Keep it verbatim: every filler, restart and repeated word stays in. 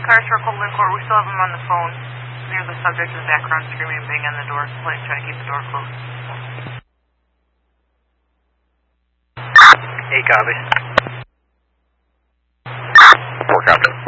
car circled Lynn Court. We still have him on the phone. Near the subject in the background screaming and banging on the door. Let's try to keep the door closed. Eight copy. Four copy.